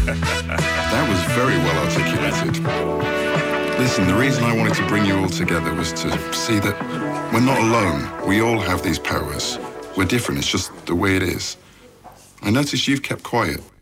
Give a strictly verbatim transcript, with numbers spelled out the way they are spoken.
That was very well articulated. Listen, the reason I wanted to bring you all together was to see that we're not alone. We all have these powers. We're different, it's just the way it is. I notice you've kept quiet.